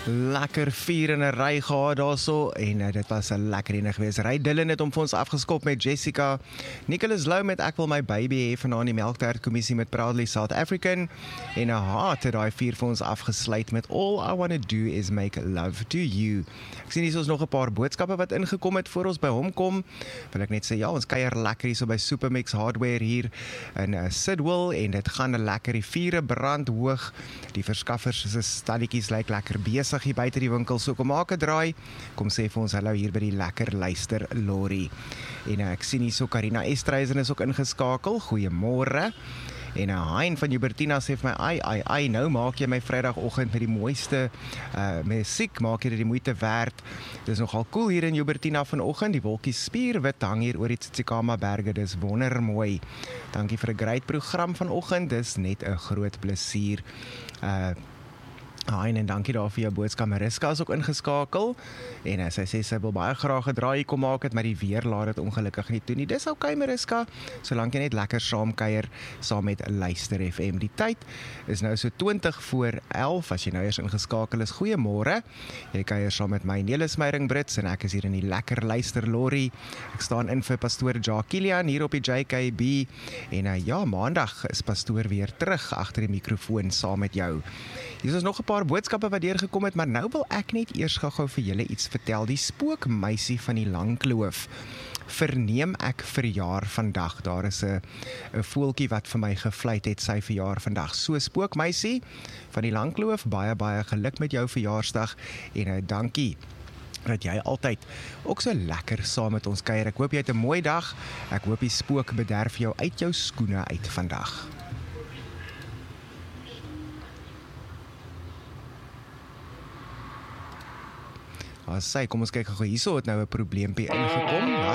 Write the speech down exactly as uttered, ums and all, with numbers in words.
Lekker vier in 'n ry gehad daarso en uh, dit was 'n lekker ene gewees. Ry Dylan het om vir ons afgeskop met Jessica. Nicholas Lou met Ek wil my baby hê vanaand die Melktert kommissie met Proudly South African en 'n Heart het daai vier vir ons afgesluit met All I Wanna Do Is Make Love To You. Ek sien hier is ons nog 'n paar boodskappe wat ingekom het voor ons by hom kom. Wil ek net sê ja, ons kuier lekker hier so by Supermix Hardware hier in uh, Sidwell en dit gaan 'n lekker, die vure brand hoog. Die verskaffers se stalletjies lyk lekker besig hier buite die winkel, so kom maak 'n draai, kom sê vir ons hallo hier by die lekker luister lorry. En ek sien hier so Karina Estreisen is ook ingeskakel, goeiemôre. En 'n Hein van Jubertina sê vir my, ai, ai, ai, nou maak jy my Vrydagoggend met die mooiste uh, musiek, maak jy dit die moeite werd. Dit is nogal cool hier in Jubertina vanoggend, die wolkies spierwit hang hier oor die Tsitsikamma berge, dis wondermooi. Dankie vir 'n great program vanoggend, dis net 'n groot plesier. Uh, Hein, en dankie daar vir jou boodskap. Mariska is ook ingeskakel en uh, sy sê sy wil baie graag 'n draai kom maak het, maar die weer laat dit ongelukkig nie toe nie. Dis oukei, okay, Mariska, solank jy net lekker saam kuier saam met Luister F M. Die tyd is nou so twintig voor elf, as jy nou eers ingeskakel is. Goeiemôre. Jy kuier saam met my Nelis Meyering Brits en ek is hier in die lekker luister lorry. Ek staan in vir pastoor Jacques Kilian hier op die J K B en uh, ja, maandag is pastoor weer terug agter die mikrofoon saam met jou. Hier is nog 'n paar boodskappe wat deurgekom het, maar nou wil ek net eers gou-gou vir julle iets vertel. Die spookmeisie van die Langkloof verneem ek verjaar vandag. Daar is 'n 'n voeltjie wat vir my gefluit het, sy verjaar vandag. So spookmeisie van die Langkloof, baie baie geluk met jou verjaarsdag en uh, dankie dat jy altyd ook so lekker saam met ons kuier. Ek hoop jy het 'n mooi dag. Ek hoop die spook bederf jou uit jou skoene uit vandag. As sy, kom ons kyk gou, hierso het nou 'n probleempie ingekom.